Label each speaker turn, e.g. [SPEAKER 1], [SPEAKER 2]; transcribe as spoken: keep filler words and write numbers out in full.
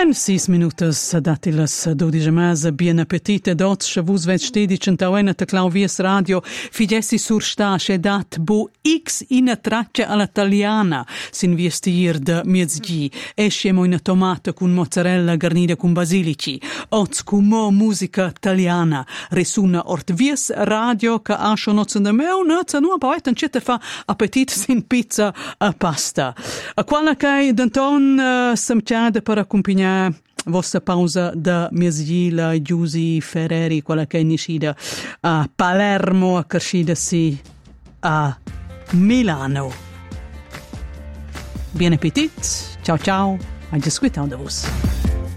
[SPEAKER 1] En sis minutas dati las dodici mese, bien appetite dots, shavus vet stedi centauena te Clauvies Radio, figessi sur sta, che dat bo x ina traccia all'italiana, sin vestir de miezgi, escemo ina tomata con mozzarella garnida con basilici, oz cumo musica italiana, resuna Ortvies Radio, ca ascio nozza de meu, nozza nu apoet an cete fa appetit sin pizza a pasta. A quala kai denton uh, semciade per accompagnare vostra pausa da Miesgila, Giusi, Ferreri, quella che è niscida a Palermo, a crescida si a Milano. Bien appetit, ciao ciao, a discutar de vos.